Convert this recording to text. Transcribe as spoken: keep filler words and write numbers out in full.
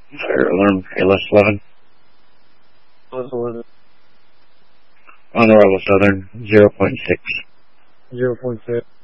Fire alarm, A L S eleven. A L S eleven. On arrival Southern, zero point six. zero point six.